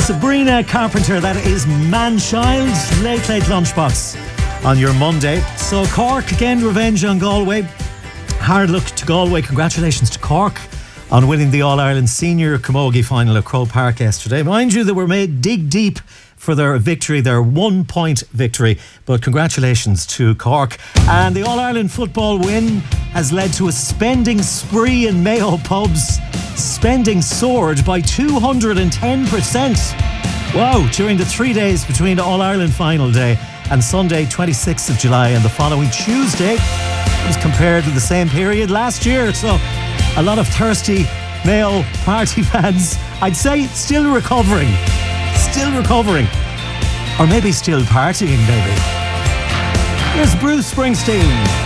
Sabrina Carpenter, that is Man-Child's Late Late Lunchbox on your Monday. So Cork again, revenge on Galway. Hard luck to Galway. Congratulations to Cork on winning the All-Ireland Senior Camogie final at Croke Park yesterday. Mind you, they were made dig deep for their victory, their 1 point victory. But congratulations to Cork. And the All-Ireland football win has led to a spending spree in Mayo pubs. Spending soared by 210%. Wow, during the 3 days between the All-Ireland final day and Sunday 26th of July and the following Tuesday. It was compared with the same period last year. So a lot of thirsty Mayo party fans, I'd say, still recovering. Or maybe still partying, maybe. Here's Bruce Springsteen.